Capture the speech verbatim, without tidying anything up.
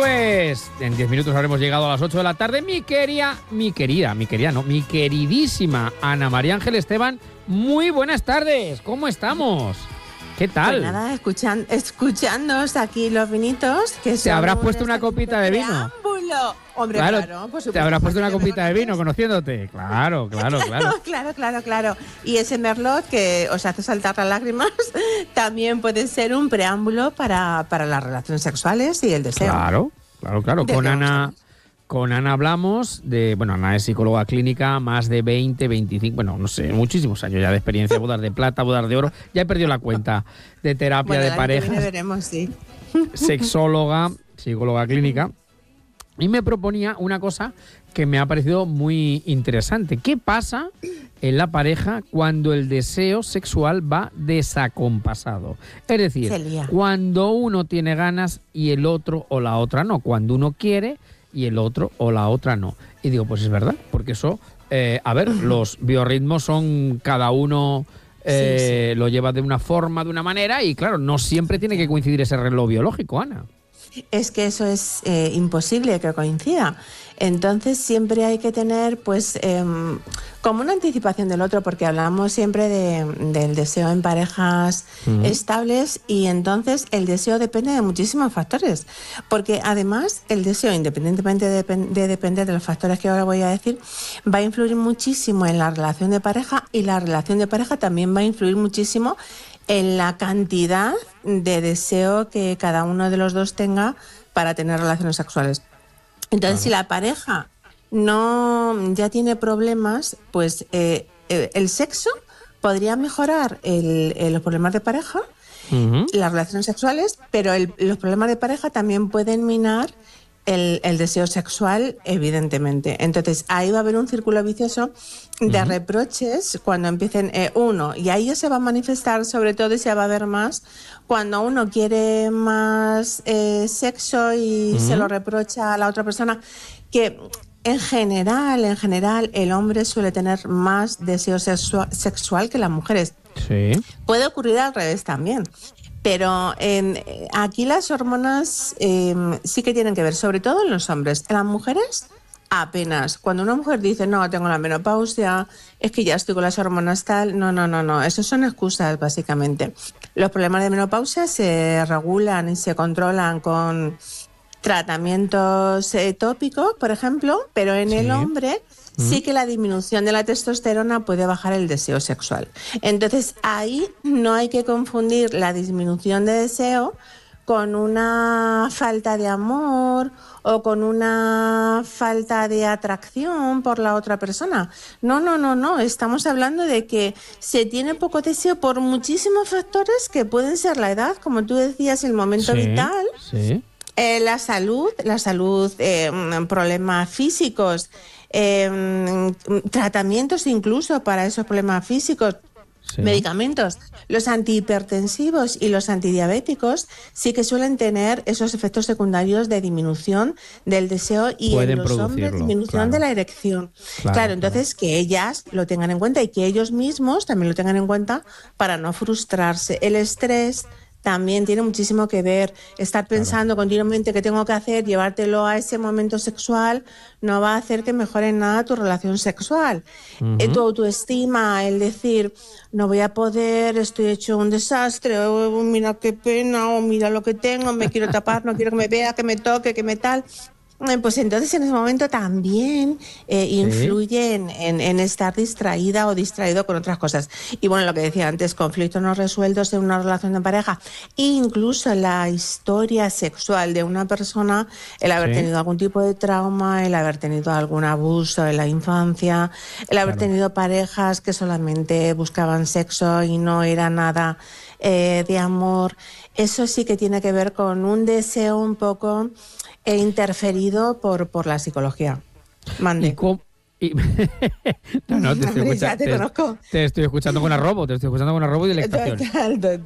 pues en diez minutos habremos llegado a las ocho de la tarde. Mi querida, mi querida, mi querida, no, mi queridísima Ana María Ángel Esteban, muy buenas tardes, ¿cómo estamos? ¿Qué tal? Pues nada, escuchan, escuchándonos aquí los vinitos. Que ¿Te habrás puesto una copita de vino? Preámbulo. Hombre, claro, claro, por supuesto. Te habrás puesto una copita de vino Merlot. conociéndote. Claro, claro, claro. Claro, claro, claro. Y ese merlot que os hace saltar las lágrimas también puede ser un preámbulo para, para las relaciones sexuales y el deseo. Claro, claro, claro. Con Ana, con Ana hablamos de... Bueno, Ana es psicóloga clínica, más de veinte, veinticinco... Bueno, no sé, muchísimos años ya de experiencia. Bodas de plata, bodas de oro. Ya he perdido la cuenta de terapia bueno, de el parejas. año que viene veremos, sí. Sexóloga, psicóloga clínica. Y me proponía una cosa que me ha parecido muy interesante. ¿Qué pasa en la pareja cuando el deseo sexual va desacompasado? Es decir, cuando uno tiene ganas y el otro o la otra no. Cuando uno quiere y el otro o la otra no. Y digo, pues es verdad, porque eso, eh, a ver, los biorritmos son cada uno... Eh, sí, sí. Lo lleva de una forma, de una manera, y claro, no siempre tiene que coincidir ese reloj biológico, Ana. Es que eso es eh, imposible que coincida. Entonces siempre hay que tener pues eh, como una anticipación del otro, porque hablamos siempre de, del deseo en parejas uh-huh. estables, y entonces el deseo depende de muchísimos factores, porque además el deseo, independientemente de, de depender de los factores que ahora voy a decir, va a influir muchísimo en la relación de pareja, y la relación de pareja también va a influir muchísimo en la cantidad de deseo que cada uno de los dos tenga para tener relaciones sexuales. Entonces, claro, si la pareja no ya tiene problemas, pues eh, el sexo podría mejorar el, el, los problemas de pareja, uh-huh. las relaciones sexuales, pero el, los problemas de pareja también pueden minar El, el deseo sexual, evidentemente. Entonces, ahí va a haber un círculo vicioso de uh-huh. reproches cuando empiecen eh, uno, y ahí ya se va a manifestar, sobre todo, y se va a ver más cuando uno quiere más eh, sexo y uh-huh. se lo reprocha a la otra persona, que en general, en general, el hombre suele tener más deseo sexua- sexual que las mujeres. Sí. Puede ocurrir al revés también. Pero eh, aquí las hormonas eh, sí que tienen que ver, sobre todo en los hombres. En las mujeres, apenas. Cuando una mujer dice, no, tengo la menopausia, es que ya estoy con las hormonas tal, no, no, no, no. Eso son excusas, básicamente. Los problemas de menopausia se regulan y se controlan con tratamientos eh, tópicos, por ejemplo, pero en sí. el hombre... sí que la disminución de la testosterona puede bajar el deseo sexual. Entonces, ahí no hay que confundir la disminución de deseo con una falta de amor o con una falta de atracción por la otra persona. No, no, no, no. Estamos hablando de que se tiene poco deseo por muchísimos factores que pueden ser la edad, como tú decías, el momento sí, vital, sí. Eh, la salud, la salud, eh, problemas físicos, Eh, tratamientos incluso para esos problemas físicos, sí. medicamentos. Los antihipertensivos y los antidiabéticos sí que suelen tener esos efectos secundarios de disminución del deseo, y pueden en los hombres disminución claro. de la erección. Claro, claro entonces claro. que ellas lo tengan en cuenta y que ellos mismos también lo tengan en cuenta para no frustrarse. El estrés también tiene muchísimo que ver. Estar pensando claro. continuamente qué tengo que hacer, llevártelo a ese momento sexual, no va a hacer que mejore nada tu relación sexual. Uh-huh. Eh, tu autoestima, el decir, no voy a poder, estoy hecho un desastre, oh, mira qué pena, o oh, mira lo que tengo, me quiero tapar, no quiero que me vea, que me toque, que me tal... Pues entonces en ese momento también eh, ¿Sí? influye en, en, en estar distraída o distraído con otras cosas. Y bueno, lo que decía antes, conflictos no resueltos en una relación de pareja, e incluso la historia sexual de una persona, el haber ¿Sí? tenido algún tipo de trauma, el haber tenido algún abuso en la infancia, el haber claro. tenido parejas que solamente buscaban sexo y no era nada eh, de amor. Eso sí que tiene que ver con un deseo un poco... He interferido por, por la psicología. Mande. ¿Y cómo? Y... no, no, te estoy, escuchando, te, te estoy escuchando con arrobo, te estoy escuchando con arrobo y delectación. Total, total.